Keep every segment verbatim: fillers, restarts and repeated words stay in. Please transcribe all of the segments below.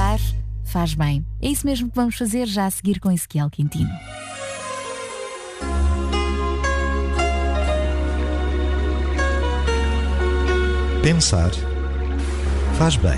Pensar faz bem. É isso mesmo que vamos fazer já a seguir com Ezequiel Quintino. Pensar faz bem.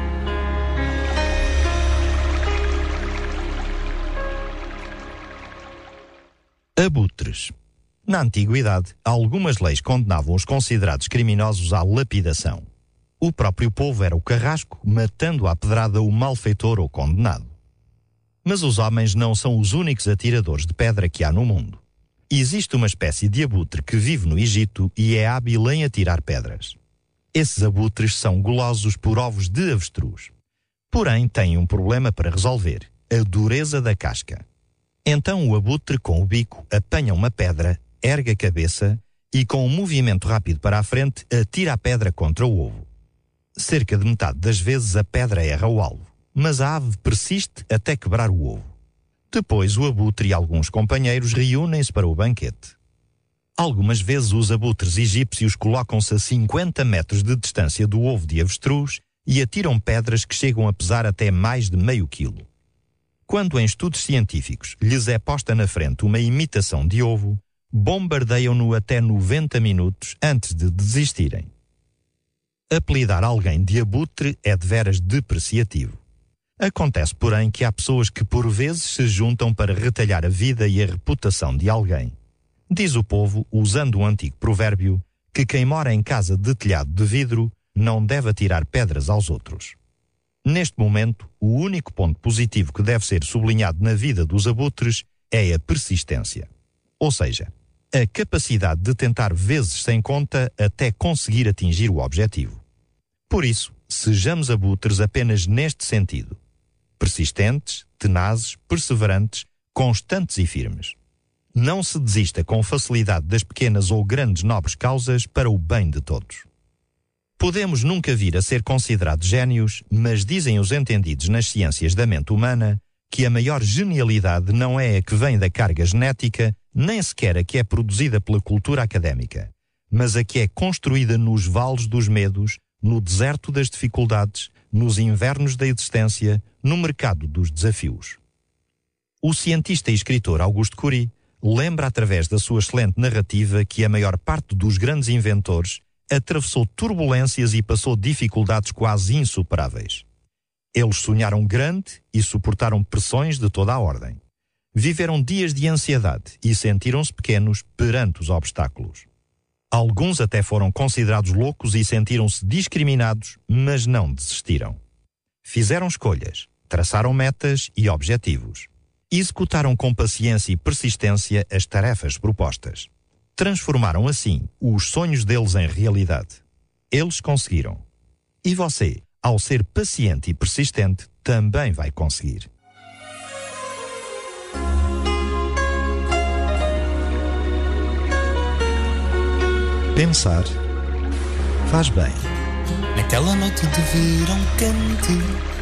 Abutres. Na antiguidade, algumas leis condenavam os considerados criminosos à lapidação. O próprio povo era o carrasco, matando à pedrada o malfeitor ou condenado. Mas os homens não são os únicos atiradores de pedra que há no mundo. Existe uma espécie de abutre que vive no Egito e é hábil em atirar pedras. Esses abutres são gulosos por ovos de avestruz. Porém, têm um problema para resolver: a dureza da casca. Então o abutre, com o bico, apanha uma pedra, ergue a cabeça e, com um movimento rápido para a frente, atira a pedra contra o ovo. Cerca de metade das vezes a pedra erra o alvo, mas a ave persiste até quebrar o ovo. Depois o abutre e alguns companheiros reúnem-se para o banquete. Algumas vezes os abutres egípcios colocam-se a cinquenta metros de distância do ovo de avestruz e atiram pedras que chegam a pesar até mais de meio quilo. Quando em estudos científicos lhes é posta na frente uma imitação de ovo, bombardeiam-no até noventa minutos antes de desistirem. Apelidar alguém de abutre é deveras depreciativo. Acontece, porém, que há pessoas que por vezes se juntam para retalhar a vida e a reputação de alguém. Diz o povo, usando um antigo provérbio, que quem mora em casa de telhado de vidro não deve atirar pedras aos outros. Neste momento, o único ponto positivo que deve ser sublinhado na vida dos abutres é a persistência. Ou seja, a capacidade de tentar vezes sem conta até conseguir atingir o objetivo. Por isso, sejamos abutres apenas neste sentido: persistentes, tenazes, perseverantes, constantes e firmes. Não se desista com facilidade das pequenas ou grandes nobres causas para o bem de todos. Podemos nunca vir a ser considerados génios, mas dizem os entendidos nas ciências da mente humana que a maior genialidade não é a que vem da carga genética, nem sequer a que é produzida pela cultura académica, mas a que é construída nos vales dos medos, no deserto das dificuldades, nos invernos da existência, no mercado dos desafios. O cientista e escritor Auguste Curie lembra através da sua excelente narrativa que a maior parte dos grandes inventores atravessou turbulências e passou dificuldades quase insuperáveis. Eles sonharam grande e suportaram pressões de toda a ordem. Viveram dias de ansiedade e sentiram-se pequenos perante os obstáculos. Alguns até foram considerados loucos e sentiram-se discriminados, mas não desistiram. Fizeram escolhas, traçaram metas e objetivos. Executaram com paciência e persistência as tarefas propostas. Transformaram assim os sonhos deles em realidade. Eles conseguiram. E você, ao ser paciente e persistente, também vai conseguir. Pensar faz bem. Naquela noite de verão quente,